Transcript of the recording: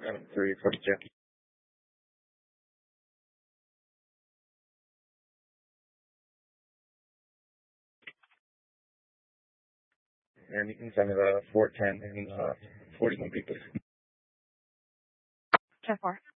342. And you can send me the 410 and 41 people. 10-4.